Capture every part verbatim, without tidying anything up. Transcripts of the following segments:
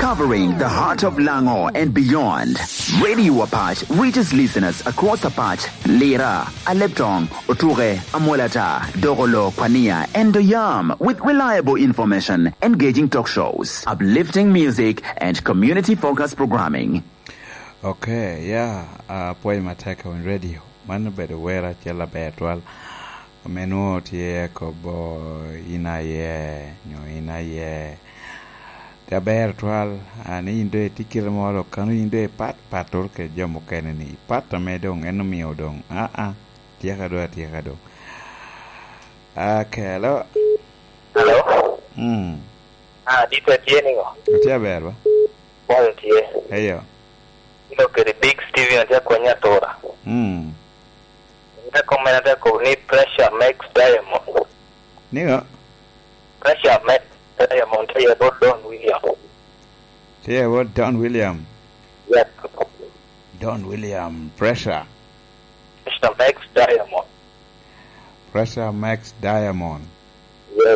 covering the heart of Lango and beyond. Radio Apart reaches listeners across Apart, Lira, Aleptong, Oture, Amolata, Dogolo, Pania, and Doyam with reliable information, engaging talk shows, uplifting music, and community-focused programming. Okay, yeah, uh, poi mateka on radio. Man better wear chela betwal. Menu tie kobo ina ye, nyo ina ye. The bear twal and in the ticket model can in the pat pator ke jamo kenani. Pat medong enemy odong. Ah ah. Tiagado tiagado. Okay, hello. Hello. Hmm. Ah, di per tiengo. Tia berba. Buon tie. Hey yo. Io che di Big Stevie non ti accognatore. Hmm. Da come da con ni Pressure Max Diamond. Nigo. Pressure Max Diamond ti è Don William. Tia what Don William. Yes. Don William Pressure. Pressure Max Diamond. Pressure Max Diamond. Yes.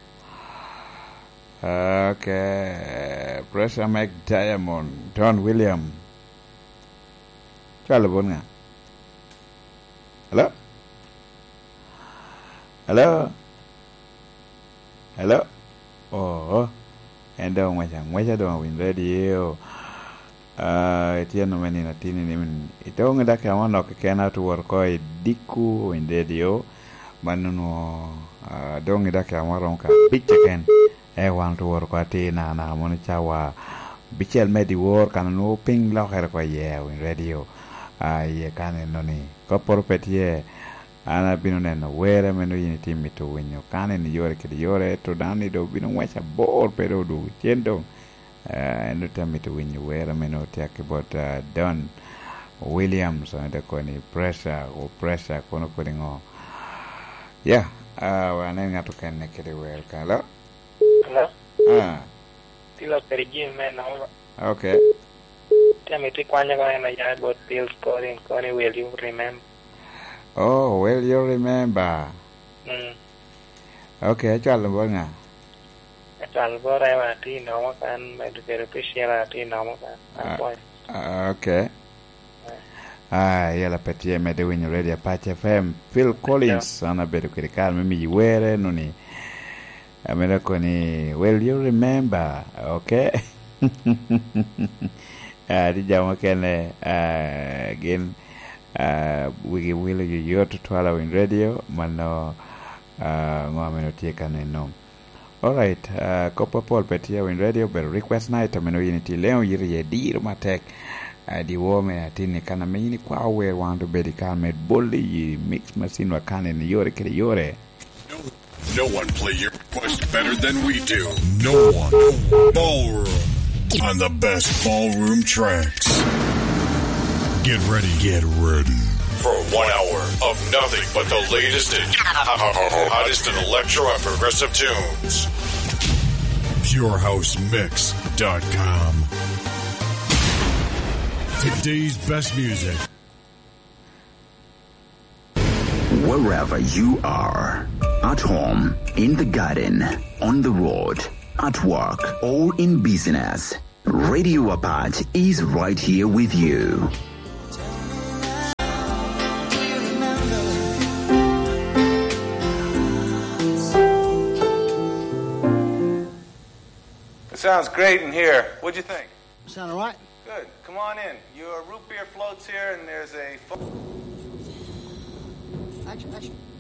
Okay. Pressure Max Diamond. Don William. Chalo bon nga. Hello? Hello? Hello? Oh, and down with him. Wait, I don't win radio. Uh, it's no many natini nimin. It only that I want to can out to work or diku in radio. Manuno, uh, don't that I want to pitch again. I want to work at Tina and I'm on a chawa. Bichel made the work and no ping locker kwa yeah in radio. Ah, ye kane noni. Kopor petie. Ana bino neno were meno yini timi to winyo. Kane ni yore kidi yore to dani do bino wacha bor pero do chendo. Uh, eno tami to winyo were meno tiaki bot uh, Don Williams on the koni pressure or pressure kono koningo. Yeah. Ah, uh, wane ngato kene kidi were kalo. Hello. Ah. Tilo per Jim no. Okay. Tell me to quando going to yard about Bill scoring, Connie, will you remember? Oh, well, you remember. Mm. Okay, chalo bonga. Chalo bora wa ti no kan me de appreciate ti no kan. Okay. Ah, yela petie me de win radio Patch F M. Phil Collins ana bedo kirikal me mi were no ni. Amela koni, well, you remember. Okay. Uh, di jama kene uh, again uh, wigi wilo yu yoto twala win radio mano uh, ngomeno tieka neno. Alright, uh, kopa Paul petia win radio pero request night ameno yiniti leo yiri ye dir matek uh, di wome atini kana meini kwa we wanto bedi kalmet bolli yi mix machine wakane ni yore kere yore. No, no one play your request better than we do. No one. Ballroom. On the best ballroom tracks. Get ready, get ready. For one hour of nothing but the latest and hottest in electro and progressive tunes. pure house mix dot com. Today's best music. Wherever you are, at home, in the garden, on the road, at work, or in business, Radio Apart is right here with you. It sounds great in here. What'd you think? Sound all right? Good. Come on in. Your root beer floats here, and there's a... Action, action.